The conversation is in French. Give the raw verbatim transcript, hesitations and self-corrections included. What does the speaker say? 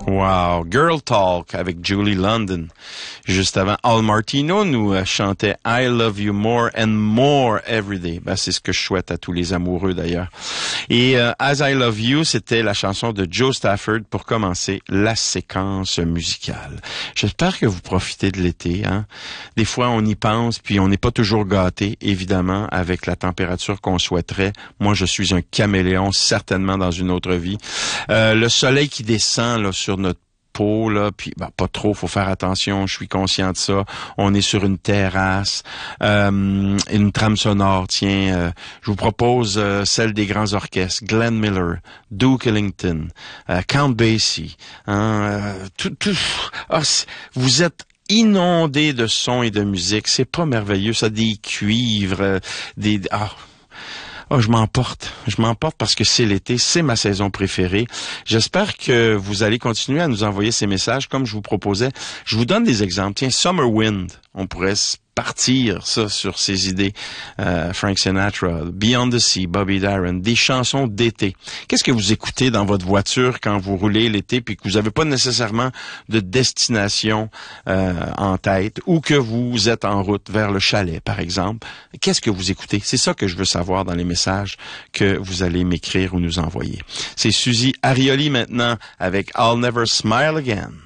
Wow, Girl Talk avec Julie London. Juste avant, Al Martino nous euh, chantait I Love You More and More Every Day. Ben, c'est ce que je souhaite à tous les amoureux d'ailleurs. Et euh, As I Love You, c'était la chanson de Joe Stafford pour commencer la séquence musicale. J'espère que vous profitez de l'été. Hein? Des fois, on y pense, puis on n'est pas toujours gâté, évidemment, avec la température qu'on souhaiterait. Moi, je suis un caméléon, certainement dans une autre vie. Euh, le soleil qui descend là sur notre peau, là, puis ben, pas trop, faut faire attention, je suis conscient de ça. On est sur une terrasse, euh, une trame sonore, tiens, euh, je vous propose euh, celle des grands orchestres, Glenn Miller, Duke Ellington, euh, Count Basie, hein, euh, tout, tout, oh, vous êtes inondés de sons et de musique, c'est pas merveilleux, ça, des cuivres, euh, des... Ah, Oh, je m'emporte. Je m'emporte parce que c'est l'été, c'est ma saison préférée. J'espère que vous allez continuer à nous envoyer ces messages comme je vous proposais. Je vous donne des exemples. Tiens, Summer Wind, on pourrait partir ça sur ces idées. Euh, Frank Sinatra, Beyond the Sea, Bobby Darin, des chansons d'été. Qu'est-ce que vous écoutez dans votre voiture quand vous roulez l'été puis que vous n'avez pas nécessairement de destination euh, en tête ou que vous êtes en route vers le chalet, par exemple? Qu'est-ce que vous écoutez? C'est ça que je veux savoir dans les messages que vous allez m'écrire ou nous envoyer. C'est Suzy Arioli maintenant avec I'll Never Smile Again.